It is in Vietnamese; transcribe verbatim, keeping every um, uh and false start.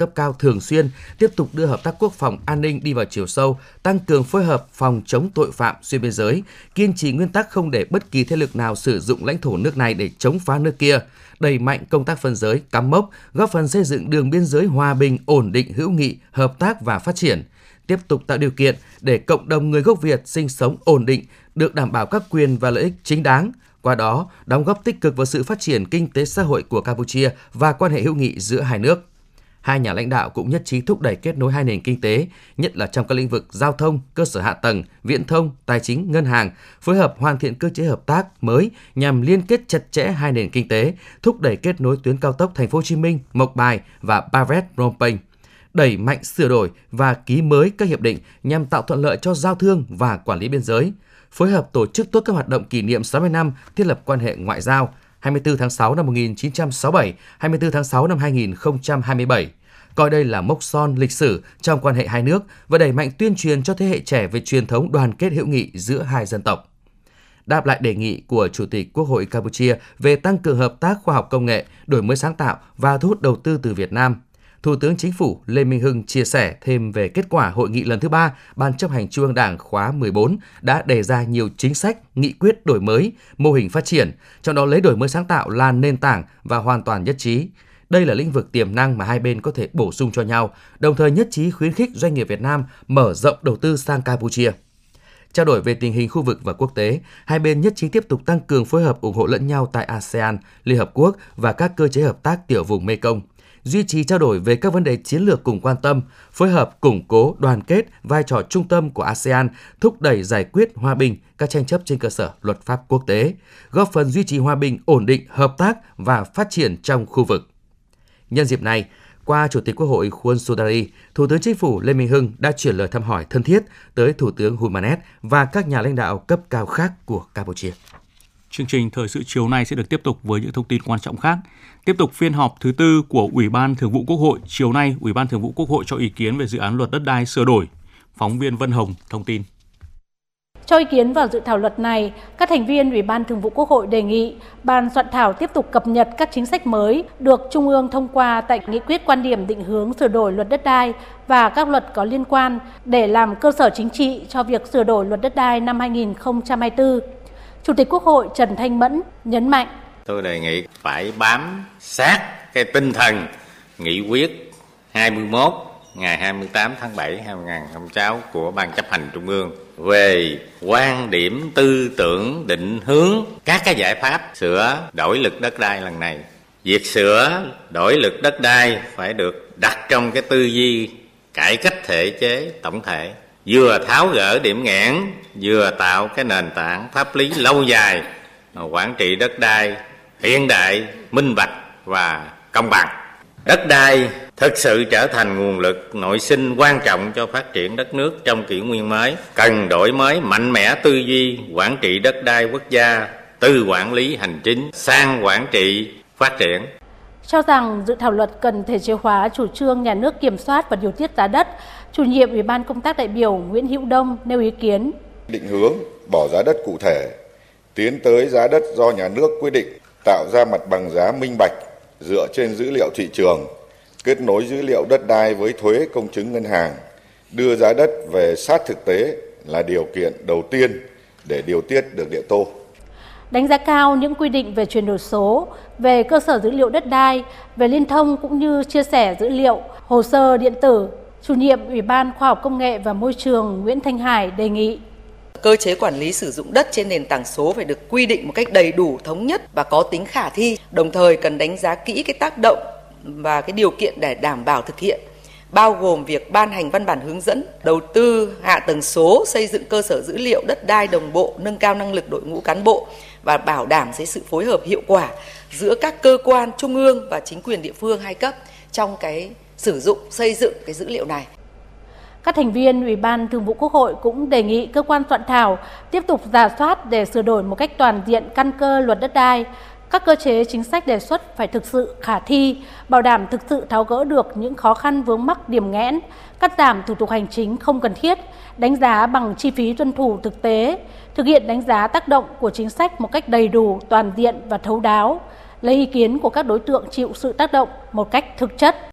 cấp cao thường xuyên, tiếp tục đưa hợp tác quốc phòng an ninh đi vào chiều sâu, tăng cường phối hợp phòng chống tội phạm xuyên biên giới, kiên trì nguyên tắc không để bất kỳ thế lực nào sử dụng lãnh thổ nước này để chống phá nước kia, đẩy mạnh công tác phân giới, cắm mốc, góp phần xây dựng đường biên giới hòa bình, ổn định, hữu nghị, hợp tác và phát triển. Tiếp tục tạo điều kiện để cộng đồng người gốc Việt sinh sống ổn định, được đảm bảo các quyền và lợi ích chính đáng, qua đó đóng góp tích cực vào sự phát triển kinh tế xã hội của Campuchia và quan hệ hữu nghị giữa hai nước. Hai nhà lãnh đạo cũng nhất trí thúc đẩy kết nối hai nền kinh tế, nhất là trong các lĩnh vực giao thông, cơ sở hạ tầng, viễn thông, tài chính, ngân hàng, phối hợp hoàn thiện cơ chế hợp tác mới nhằm liên kết chặt chẽ hai nền kinh tế, thúc đẩy kết nối tuyến cao tốc Thành phố Hồ Chí Minh, Mộc Bài và Ba Vét Phnom Penh, đẩy mạnh sửa đổi và ký mới các hiệp định nhằm tạo thuận lợi cho giao thương và quản lý biên giới, phối hợp tổ chức tốt các hoạt động kỷ niệm sáu mươi năm thiết lập quan hệ ngoại giao hai mươi tư tháng sáu năm một nghìn chín trăm sáu mươi bảy, hai mươi tư tháng sáu năm hai nghìn không trăm hai mươi bảy, coi đây là mốc son lịch sử trong quan hệ hai nước và đẩy mạnh tuyên truyền cho thế hệ trẻ về truyền thống đoàn kết hữu nghị giữa hai dân tộc. Đáp lại đề nghị của Chủ tịch Quốc hội Campuchia về tăng cường hợp tác khoa học công nghệ, đổi mới sáng tạo và thu hút đầu tư từ Việt Nam, Thủ tướng Chính phủ Lê Minh Hưng chia sẻ thêm về kết quả hội nghị lần thứ ba Ban chấp hành Trung ương Đảng khóa mười bốn đã đề ra nhiều chính sách, nghị quyết đổi mới, mô hình phát triển, trong đó lấy đổi mới sáng tạo là nền tảng và hoàn toàn nhất trí. Đây là lĩnh vực tiềm năng mà hai bên có thể bổ sung cho nhau, đồng thời nhất trí khuyến khích doanh nghiệp Việt Nam mở rộng đầu tư sang Campuchia. Trao đổi về tình hình khu vực và quốc tế, hai bên nhất trí tiếp tục tăng cường phối hợp ủng hộ lẫn nhau tại a sê an, Liên Hợp Quốc và các cơ chế hợp tác tiểu vùng Mekong, duy trì trao đổi về các vấn đề chiến lược cùng quan tâm, phối hợp củng cố đoàn kết vai trò trung tâm của a sê an, thúc đẩy giải quyết hòa bình các tranh chấp trên cơ sở luật pháp quốc tế, góp phần duy trì hòa bình, ổn định, hợp tác và phát triển trong khu vực. Nhân dịp này, qua Chủ tịch Quốc hội Khuôn Sudari, Thủ tướng Chính phủ Lê Minh Hưng đã chuyển lời thăm hỏi thân thiết tới Thủ tướng Hun Manet và các nhà lãnh đạo cấp cao khác của Campuchia. Chương trình thời sự chiều nay sẽ được tiếp tục với những thông tin quan trọng khác. Tiếp tục phiên họp thứ tư của Ủy ban Thường vụ Quốc hội. Chiều nay, Ủy ban Thường vụ Quốc hội cho ý kiến về dự án luật đất đai sửa đổi. Phóng viên Vân Hồng thông tin. Cho ý kiến vào dự thảo luật này, các thành viên Ủy ban Thường vụ Quốc hội đề nghị Ban soạn thảo tiếp tục cập nhật các chính sách mới được Trung ương thông qua tại nghị quyết quan điểm định hướng sửa đổi luật đất đai và các luật có liên quan để làm cơ sở chính trị cho việc sửa đổi luật đất đai năm hai nghìn không trăm hai mươi tư. Chủ tịch Quốc hội Trần Thanh Mẫn nhấn mạnh: Tôi đề nghị phải bám sát cái tinh thần nghị quyết hai mươi mốt ngày hai mươi tám tháng bảy năm hai nghìn không trăm lẻ sáu của Ban chấp hành Trung ương về quan điểm tư tưởng định hướng các cái giải pháp sửa đổi luật đất đai lần này. Việc sửa đổi luật đất đai phải được đặt trong cái tư duy cải cách thể chế tổng thể, vừa tháo gỡ điểm nghẽn, vừa tạo cái nền tảng pháp lý lâu dài, quản trị đất đai hiện đại, minh bạch và công bằng. Đất đai thực sự trở thành nguồn lực nội sinh quan trọng cho phát triển đất nước trong kỷ nguyên mới, cần đổi mới mạnh mẽ tư duy quản trị đất đai quốc gia từ quản lý hành chính sang quản trị phát triển. Cho rằng dự thảo luật cần thể chế hóa chủ trương nhà nước kiểm soát và điều tiết giá đất, chủ nhiệm Ủy ban Công tác đại biểu Nguyễn Hữu Đông nêu ý kiến. Định hướng bỏ giá đất cụ thể, tiến tới giá đất do nhà nước quyết định, tạo ra mặt bằng giá minh bạch dựa trên dữ liệu thị trường, kết nối dữ liệu đất đai với thuế công chứng ngân hàng, đưa giá đất về sát thực tế là điều kiện đầu tiên để điều tiết được địa tô. Đánh giá cao những quy định về chuyển đổi số, về cơ sở dữ liệu đất đai, về liên thông cũng như chia sẻ dữ liệu, hồ sơ điện tử, chủ nhiệm Ủy ban Khoa học Công nghệ và Môi trường Nguyễn Thanh Hải đề nghị cơ chế quản lý sử dụng đất trên nền tảng số phải được quy định một cách đầy đủ, thống nhất và có tính khả thi, đồng thời cần đánh giá kỹ cái tác động và cái điều kiện để đảm bảo thực hiện, bao gồm việc ban hành văn bản hướng dẫn, đầu tư hạ tầng số, xây dựng cơ sở dữ liệu đất đai đồng bộ, nâng cao năng lực đội ngũ cán bộ và bảo đảm cái sự phối hợp hiệu quả giữa các cơ quan trung ương và chính quyền địa phương hai cấp trong cái sử dụng, xây dựng cái dữ liệu này. Các thành viên Ủy ban Thường vụ Quốc hội cũng đề nghị cơ quan soạn thảo tiếp tục rà soát để sửa đổi một cách toàn diện căn cơ luật đất đai. Các cơ chế chính sách đề xuất phải thực sự khả thi, bảo đảm thực sự tháo gỡ được những khó khăn vướng mắc điểm nghẽn, cắt giảm thủ tục hành chính không cần thiết, đánh giá bằng chi phí tuân thủ thực tế, thực hiện đánh giá tác động của chính sách một cách đầy đủ, toàn diện và thấu đáo, lấy ý kiến của các đối tượng chịu sự tác động một cách thực chất.